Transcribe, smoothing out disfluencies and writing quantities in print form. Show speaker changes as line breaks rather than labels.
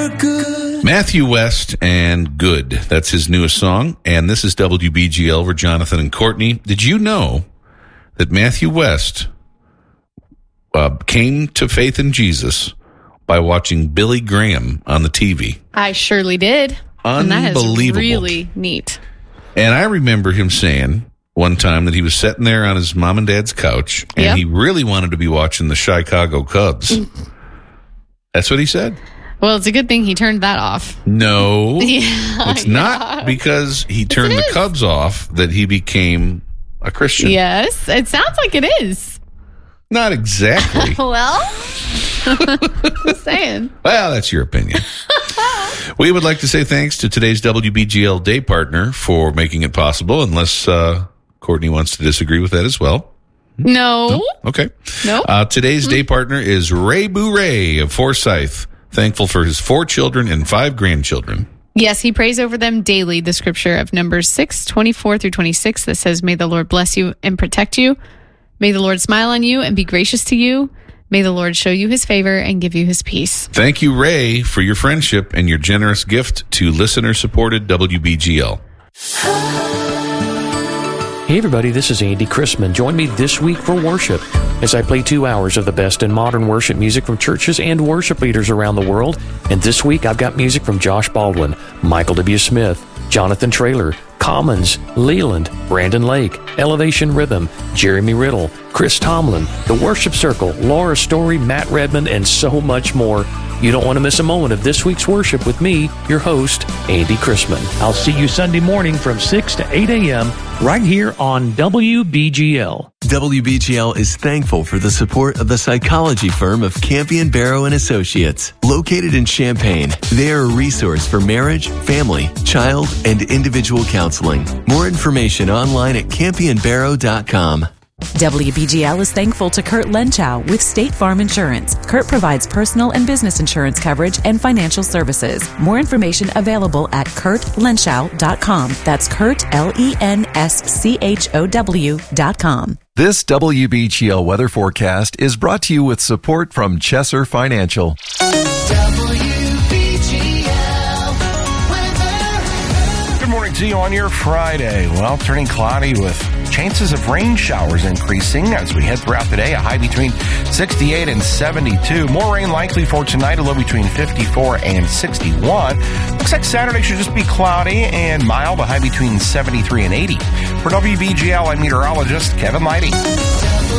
good.
Matthew West and Good. That's his newest song. And this is WBGL for Jonathan and Courtney. Did you know that Matthew West came to faith in Jesus by watching Billy Graham on the TV?
I surely did. And that is really neat.
And I remember him saying one time that he was sitting there on his mom and dad's couch, and he really wanted to be watching the Chicago Cubs. That's what he said.
Well, it's a good thing he turned that off.
No, it's not because he turned the Cubs off that he became a Christian.
Yes, it sounds like it is.
Not exactly.
Well, just saying.
Well, that's your opinion. We would like to say thanks to today's WBGL day partner for making it possible, unless Courtney wants to disagree with that as well.
No.
Okay.
No.
Today's day partner is Ray Bouret of Forsyth, thankful for his 4 children and 5 grandchildren.
Yes, he prays over them daily. The scripture of Numbers 6:24-26 that says, "May the Lord bless you and protect you. May the Lord smile on you and be gracious to you. May the Lord show you his favor and give you his peace."
Thank you, Ray, for your friendship and your generous gift to listener-supported WBGL.
Hey everybody, this is Andy Chrisman. Join me this week for worship as I play 2 hours of the best in modern worship music from churches and worship leaders around the world. And this week I've got music from Josh Baldwin, Michael W. Smith, Jonathan Traylor, Commons, Leland, Brandon Lake, Elevation Rhythm, Jeremy Riddle, Chris Tomlin, The Worship Circle, Laura Story, Matt Redmond, and so much more. You don't want to miss a moment of this week's worship with me, your host, Andy Chrisman. I'll see you Sunday morning from 6 to 8 a.m. right here on WBGL.
WBGL is thankful for the support of the psychology firm of Campion Barrow and Associates. Located in Champaign, they are a resource for marriage, family, child, and individual counseling. More information online at campionbarrow.com.
WBGL is thankful to Kurt Lenchow with State Farm Insurance. Kurt provides personal and business insurance coverage and financial services. More information available at kurtlenschow.com. That's Kurt, LENSCHOW.com.
This WBGL weather forecast is brought to you with support from Chesser Financial.
Good morning to you on your Friday. Well, turning cloudy with chances of rain showers increasing as we head throughout the day. A high between 68 and 72. More rain likely for tonight, a low between 54 and 61. Looks like Saturday should just be cloudy and mild, a high between 73 and 80. For WBGL, I'm meteorologist Kevin Lighty.